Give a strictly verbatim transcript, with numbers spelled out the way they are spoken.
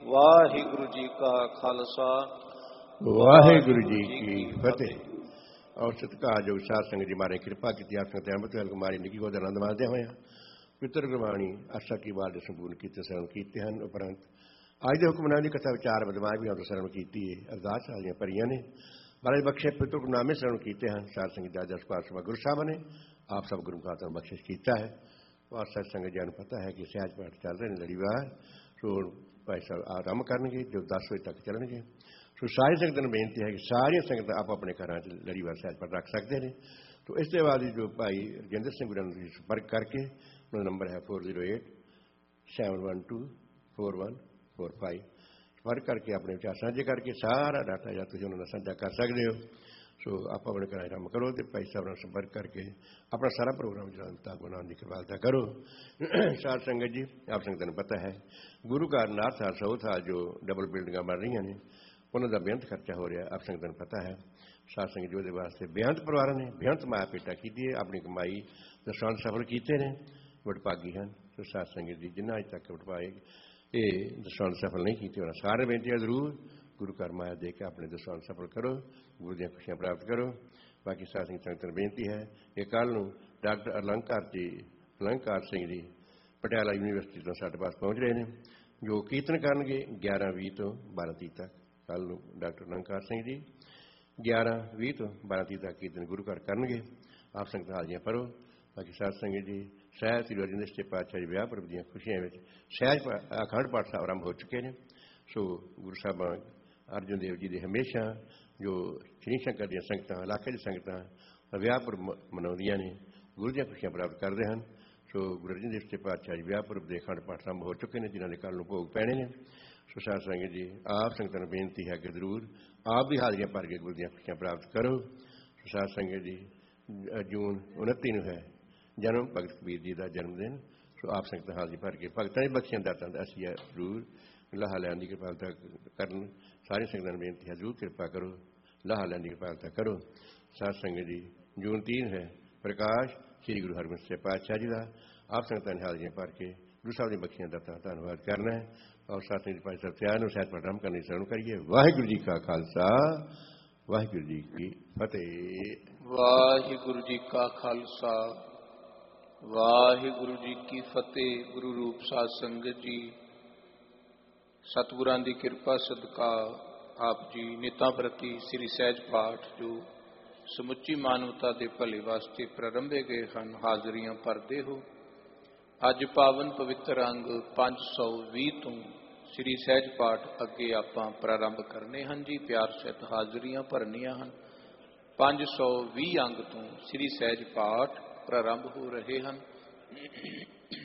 ਵਾਹਿਗੁਰੂ ਜੀ ਕਾ ਖਾਲਸਾ ਵਾਹਿਗੁਰੂ ਜੀ ਕੀ ਫਤਿਹ। ਔਰ ਸਤਿਕਾਰਯੋਗ ਸਾਧ ਸੰਗਤ ਜੀ ਮਾਰੇ ਕਿਰਪਾ ਕੀਤੀ ਆਪ ਸੰਗਤ ਅਮਰਤ ਵੇਲ ਕੁਮਾਰੀ ਨਿੱਕੀ ਗੋਦ ਆਨੰਦ ਮਾਣਦੇ ਹੋਏ ਪਿੱਤਰ ਗੁਰਬਾਣੀ ਆਸਾ ਕੀ ਬਾਤ ਦੇ ਸੰਪੂਰਨ ਕੀਤੇ ਸਰਵਣ ਕੀਤੇ ਹਨ। ਉਪਰੰਤ ਅੱਜ ਦੇ ਹੁਕਮਨਾਮੇ ਦੀ ਕਥਾ ਵਿਚਾਰ ਬਦਮਾਸ਼ ਵੀ ਆਪ ਸਰਵਣ ਕੀਤੀ ਹੈ। ਅਰਦਾਸ ਵਾਲੀਆਂ ਭਰੀਆਂ ਨੇ ਮਹਾਰਾਜ ਬਖਸ਼ੇ ਪਿੱਤਰ ਗੁਰਨਾਮੇ ਸਰਵਣ ਕੀਤੇ ਹਨ। ਸਾਧ ਸੰਗਤ ਦਾ ਜਸ ਪਾਤਸ਼ਾਹ ਗੁਰੂ ਸਾਹਿਬ ਨੇ ਆਪ ਸਭ ਗੁਰੂ ਖਾਤਰ ਬਖਸ਼ਿਸ਼ ਕੀਤਾ ਹੈ। और सत संगत जी पता है कि सहज पाठ चल रहे हैं लड़ीवार सो भाई साहब आरंभ करनगे जो दस बजे तक चलणगे। सो सारी संगत ने बेनती है कि सारिया संगत आप अपने घर लड़ीवार सहज पाठ रख सकते हैं। तो इसके बाद जो भाई रजिंदर सिंह गुरु संपर्क करके उनका नंबर है four zero eight seven one two four one four five संपर्क करके अपने विचार साझे करके सारा डाटा या तुम उन्होंने साझा कर सकते हो। सो आप अपने घर काम करो तो भाई साहब ने संपर्क करके अपना सारा प्रोग्राम चलाता गुरु की कृपालता करो। साध संगत जी आप संगत ने पता है गुरु का नाथ था सौ था जो डबल बिल्डिंग बन रही हैं उन्होंने बेअंत खर्चा हो रहा आप संगत ने पता है। साध संगत जी वास्ते बेअंत परिवार ने बेअंत माया पेटा की अपनी कमाई दर्शान सफल किए हैं वडभागी हैं। तो साध संगत जी जिन्हें अज तक वडभाए ये दर्शान सफल नहीं किए उन्होंने सारे बेनती है जरूर गुरु घर माया दे के अपने दर्शान सफल करो गुरु दी खुशियां प्राप्त करो। बाकी साध संगत ने बेनती है कि कल डॉक्टर अलंकार जी अलंकार सिंह जी पटियाला यूनीवर्सिटी तो साढ़े पास पहुँच रहे हैं जो कीर्तन करनगे ग्यारह भी तो बारह तीह तक। कल डॉक्टर अलंकार सिंह जी ग्यारह भी तो बारह तीह तक कीर्तन गुरु घर करनगे आप संगत हाजियां भरो। बाकी साध संगत जी सहज श्री रजिंदर सिंह पातशाह जी विआह पुरब दी खुशियां में सहज अखंड पाठ आरंभ हो चुके हैं। सो गुरु साहब अर्जुन देव जी ने हमेशा जो श्री शंकर दी संगत इलाके की संगत विआह पुरब मनाउंदियां ने गुरु दी खुशियां प्राप्त करते हैं। सो गुरु रजिंदर सिंह पातशाह जी विआह पुरब के अखंड पाठ आरंभ हो चुके हैं जिन्होंने कल भोग पैने ने। सो साध संगत जी आप संगत ने बेनती है कि जरूर आप भी हाजिरियां भर के गुरु दी खुशियां प्राप्त करो। सो साध संगत जी जून उनती है जन्म भगत कबीर जी का जन्मदिन। सो आप संगत हाजिरी भर के भगतों की बख्शियां दातां असीं जरूर लाहा लैन की कृपालता करन। सारी संगत ने बेनती है जरूर कृपा करो लाहा लैन की कृपालता करो। साध संगत जी जून तीन है प्रकाश श्री गुरु हरगोबिंद साहिब पातशाह जी का आप संगत ने हाजिरियां भर के गुरु साहब की बख्शियां दातां धन्नवाद करना है। और साथ ही पाँच सौ त्यार सहज प्रारंभ करने की शरण करिए। वाहिगुरू जी का खालसा वाहिगुरू जी की फतेह। वाहिगुरू जी का खालसा वाहिगुरू जी की फतेह। गुरु रूप साध संगत जी सतगुरां दी किरपा सदका आप जी नितां प्रति श्री सहज पाठ जो समुची मानवता के भले वास्ते प्रारंभे गए हैं हाजरियां भरते हो। अज पावन पवित्र अंग पाँच सौ भी तो श्री सहज पाठ अगे आपां प्रारंभ करने हैं जी। प्यार सहित हाजरियां भरनियां हैं। पाँच सौ भी अंग तो श्री सहज पाठ प्रारंभ हो रहे हैं।